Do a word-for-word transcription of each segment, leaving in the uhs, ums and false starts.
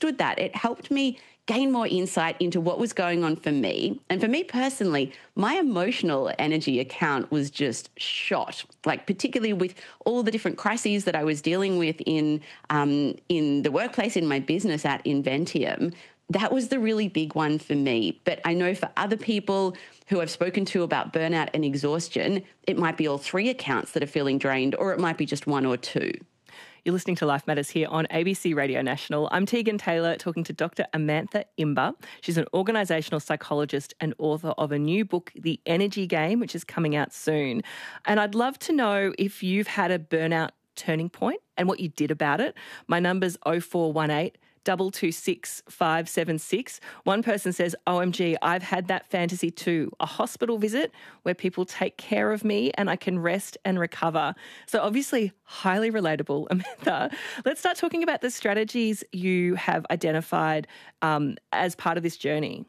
understood that, it helped me gain more insight into what was going on for me. And for me personally, my emotional energy account was just shot, like particularly with all the different crises that I was dealing with in, um, in the workplace, in my business at Inventium. That was the really big one for me. But I know for other people who I've spoken to about burnout and exhaustion, it might be all three accounts that are feeling drained, or it might be just one or two. You're listening to Life Matters here on A B C Radio National. I'm Tegan Taylor, talking to Doctor Amantha Imber. She's an organisational psychologist and author of a new book, The Energy Game, which is coming out soon. And I'd love to know if you've had a burnout turning point and what you did about it. My number's oh four one eight, two two six, five seven six. One person says, O M G, I've had that fantasy too. A hospital visit where people take care of me and I can rest and recover. So obviously highly relatable, Amantha. Let's start talking about the strategies you have identified um, as part of this journey.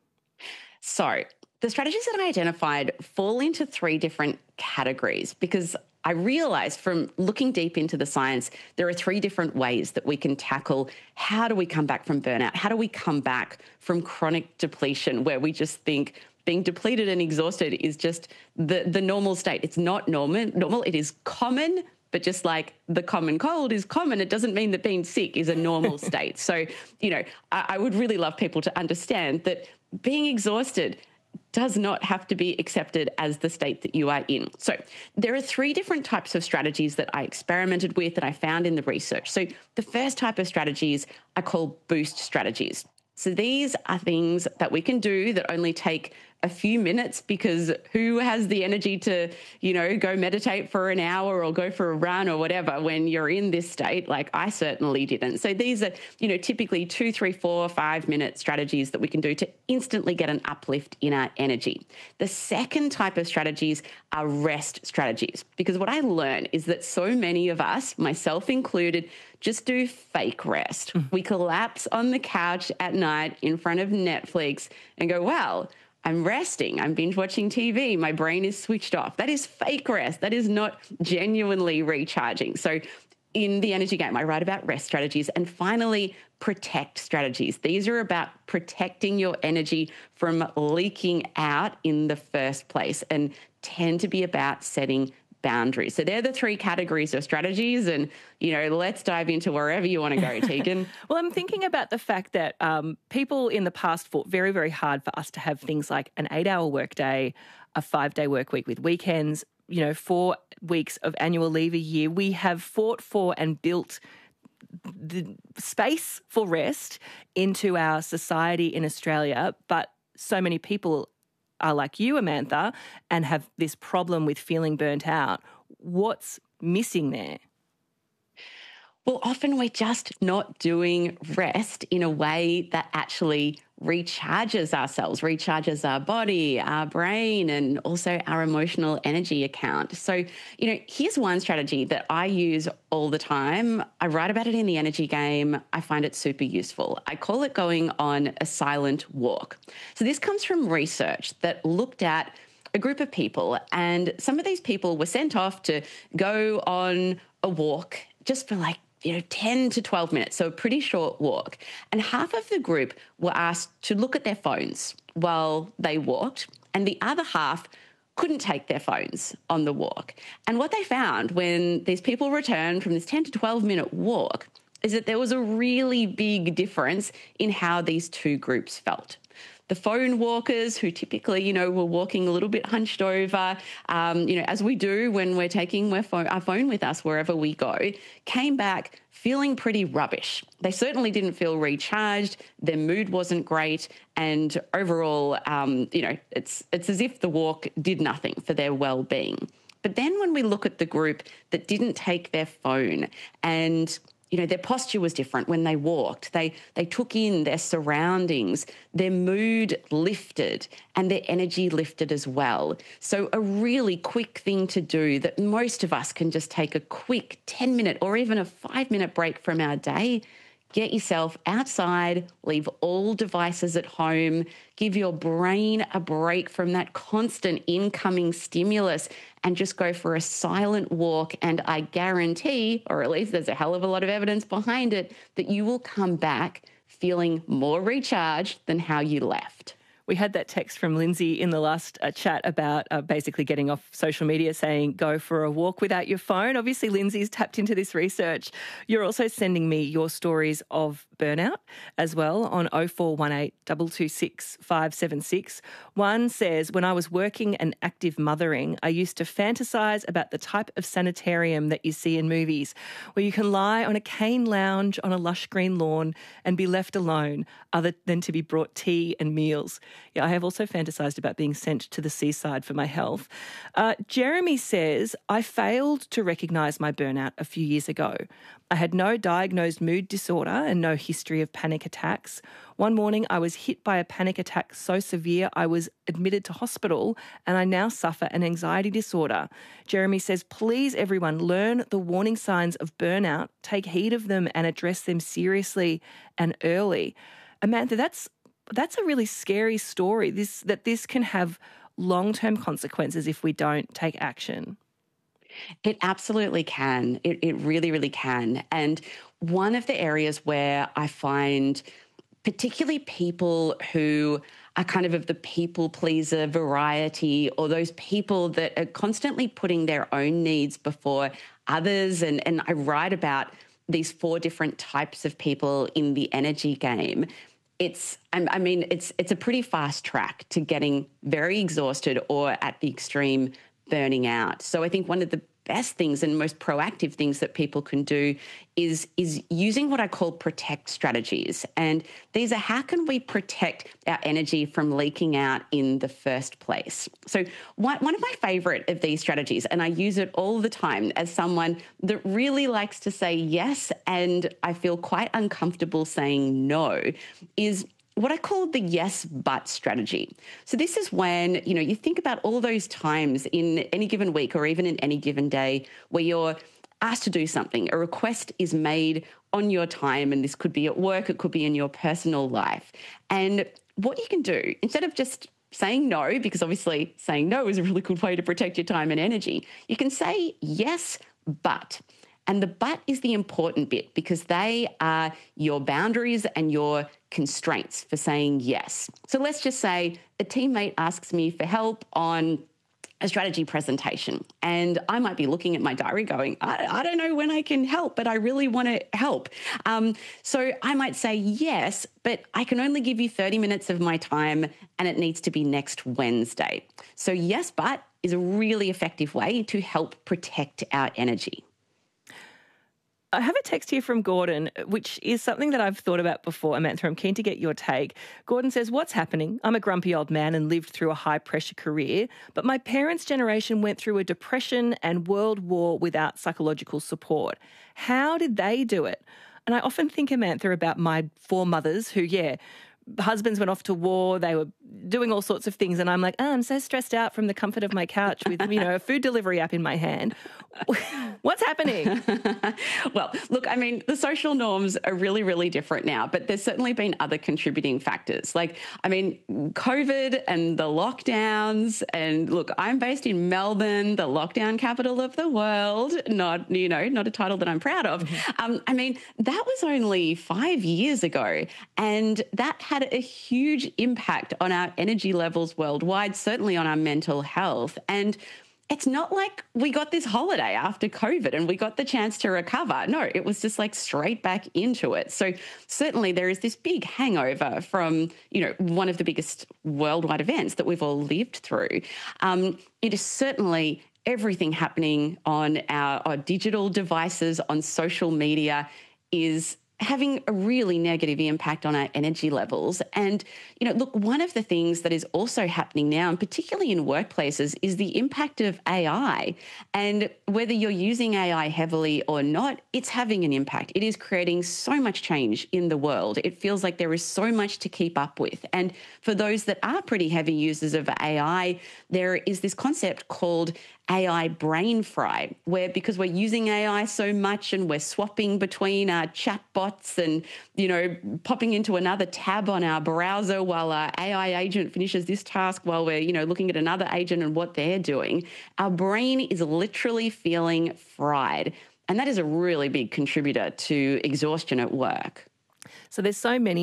So the strategies that I identified fall into three different categories because I realised from looking deep into the science, there are three different ways that we can tackle how do we come back from burnout? How do we come back from chronic depletion where we just think being depleted and exhausted is just the, the normal state? It's not normal. Normal. It is common, but just like the common cold is common, it doesn't mean that being sick is a normal state. So, you know, I, I would really love people to understand that being exhausted does not have to be accepted as the state that you are in. So there are three different types of strategies that I experimented with that I found in the research. So the first type of strategies I call boost strategies. So these are things that we can do that only take a few minutes because who has the energy to, you know, go meditate for an hour or go for a run or whatever when you're in this state? Like I certainly didn't. So these are, you know, typically two, three, four, five minute strategies that we can do to instantly get an uplift in our energy. The second type of strategies are rest strategies, because what I learned is that so many of us, myself included, just do fake rest. Mm. We collapse on the couch at night in front of Netflix and go, well, I'm resting, I'm binge watching T V, my brain is switched off. That is fake rest. That is not genuinely recharging. So in The Energy Game, I write about rest strategies. And finally, protect strategies. These are about protecting your energy from leaking out in the first place and tend to be about setting boundaries. So they're the three categories of strategies, and, you know, let's dive into wherever you want to go, Tegan. Well, I'm thinking about the fact that um, people in the past fought very, very hard for us to have things like an eight-hour workday, a five-day work week with weekends, you know, four weeks of annual leave a year. We have fought for and built the space for rest into our society in Australia, but so many people are like you, Amantha, and have this problem with feeling burnt out. What's missing there? Well, often we're just not doing rest in a way that actually recharges ourselves, recharges our body, our brain, and also our emotional energy account. So, you know, here's one strategy that I use all the time. I write about it in The Energy Game. I find it super useful. I call it going on a silent walk. So this comes from research that looked at a group of people, and some of these people were sent off to go on a walk just for like you know, ten to twelve minutes, so a pretty short walk. And half of the group were asked to look at their phones while they walked, and the other half couldn't take their phones on the walk. And what they found when these people returned from this ten to twelve minute walk is that there was a really big difference in how these two groups felt. The phone walkers, who typically, you know, were walking a little bit hunched over, um, you know, as we do when we're taking our phone, our phone with us wherever we go, came back feeling pretty rubbish. They certainly didn't feel recharged. Their mood wasn't great. And overall, um, you know, it's it's as if the walk did nothing for their well-being. But then when we look at the group that didn't take their phone and you know, their posture was different when they walked. They they took in their surroundings, their mood lifted, and their energy lifted as well. So a really quick thing to do that most of us can just take a quick ten minute or even a five minute break from our day. Get yourself outside, leave all devices at home, give your brain a break from that constant incoming stimulus and just go for a silent walk. And I guarantee, or at least there's a hell of a lot of evidence behind it, that you will come back feeling more recharged than how you left. We had that text from Lindsay in the last uh, chat about uh, basically getting off social media, saying go for a walk without your phone. Obviously, Lindsay's tapped into this research. You're also sending me your stories of burnout as well on oh four one eight, two two six, five seven six. One says, when I was working and active mothering, I used to fantasize about the type of sanitarium that you see in movies, where you can lie on a cane lounge on a lush green lawn and be left alone, other than to be brought tea and meals. Yeah, I have also fantasised about being sent to the seaside for my health. Uh, Jeremy says, I failed to recognise my burnout a few years ago. I had no diagnosed mood disorder and no history of panic attacks. One morning I was hit by a panic attack so severe I was admitted to hospital, and I now suffer an anxiety disorder. Jeremy says, please everyone learn the warning signs of burnout, take heed of them and address them seriously and early. Amantha, that's That's a really scary story, this that this can have long-term consequences if we don't take action. It absolutely can. It, it really, really can. And one of the areas where I find particularly people who are kind of of the people pleaser variety, or those people that are constantly putting their own needs before others. And, and I write about these four different types of people in the energy game. It's, I mean, it's it's a pretty fast track to getting very exhausted or at the extreme burning out. So I think one of the best things and most proactive things that people can do is, is using what I call protect strategies. And these are how can we protect our energy from leaking out in the first place. So one, one of my favourite of these strategies, and I use it all the time as someone that really likes to say yes, and I feel quite uncomfortable saying no, is what I call the yes but strategy. So this is when, you know, you think about all those times in any given week or even in any given day where you're asked to do something, a request is made on your time, and this could be at work, it could be in your personal life. And what you can do, instead of just saying no, because obviously saying no is a really good way to protect your time and energy, you can say yes, but. And the but is the important bit, because they are your boundaries and your constraints for saying yes. So let's just say a teammate asks me for help on a strategy presentation, and I might be looking at my diary going, I, I don't know when I can help, but I really want to help. Um, so I might say yes, but I can only give you thirty minutes of my time, and it needs to be next Wednesday. So yes, but is a really effective way to help protect our energy. I have a text here from Gordon, which is something that I've thought about before, Amantha. I'm keen to get your take. Gordon says, what's happening? I'm a grumpy old man and lived through a high-pressure career, but my parents' generation went through a depression and world war without psychological support. How did they do it? And I often think, Amantha, about my four mothers who, yeah, husbands went off to war, they were doing all sorts of things, and I'm like, oh, I'm so stressed out from the comfort of my couch with, you know, a food delivery app in my hand. What's happening? Well, look, I mean, the social norms are really, really different now, but there's certainly been other contributing factors. Like, I mean, COVID and the lockdowns, and look, I'm based in Melbourne, the lockdown capital of the world, not, you know, not a title that I'm proud of. Mm-hmm. Um, I mean, that was only five years ago, and that had a huge impact on our energy levels worldwide, certainly on our mental health. And it's not like we got this holiday after COVID and we got the chance to recover. No, it was just like straight back into it. So certainly there is this big hangover from, you know, one of the biggest worldwide events that we've all lived through. Um, it is certainly everything happening on our, our digital devices, on social media, is having a really negative impact on our energy levels. And, you know, look, one of the things that is also happening now, and particularly in workplaces, is the impact of A I. And whether you're using A I heavily or not, it's having an impact. It is creating so much change in the world. It feels like there is so much to keep up with. And for those that are pretty heavy users of A I, there is this concept called A I brain fry, where because we're using A I so much and we're swapping between our chatbots and, you know, popping into another tab on our browser while our A I agent finishes this task while we're, you know, looking at another agent and what they're doing, our brain is literally feeling fried. And that is a really big contributor to exhaustion at work. So there's so many